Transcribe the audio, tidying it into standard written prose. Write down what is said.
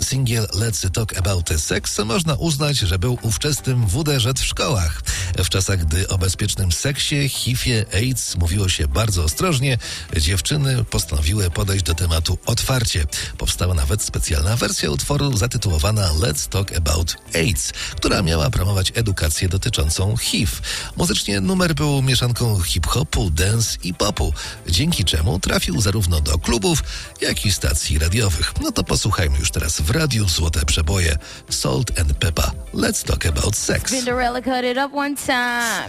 singiel Let's Talk About Sex można uznać, że był ówczesnym WDŻ w szkołach. W czasach, gdy o bezpiecznym seksie, HIV-ie, AIDS mówiło się bardzo ostrożnie, dziewczyny postanowiły podejść do tematu otwarcie. Powstała nawet specjalna wersja utworu zatytułowana Let's Talk About AIDS, która miała promować edukację dotyczącą HIV. Muzycznie numer był mieszanką hip-hopu, dance i popu, dzięki czemu trafił zarówno do klubów, jak i stacji radiowych. No to posłuchajmy już teraz w radiu Złote Przeboje Salt and Peppa. Let's Talk About Sex. Cinderella, cut it up one time.